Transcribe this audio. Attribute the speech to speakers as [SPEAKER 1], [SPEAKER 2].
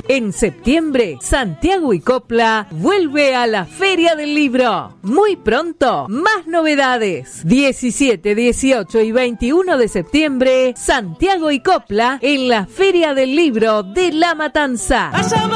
[SPEAKER 1] En septiembre, Santiago y Copla vuelve a la Feria del Libro. Muy pronto, más novedades. 17, 18 y 21 de septiembre, Santiago y Copla en la Feria del Libro de La Matanza.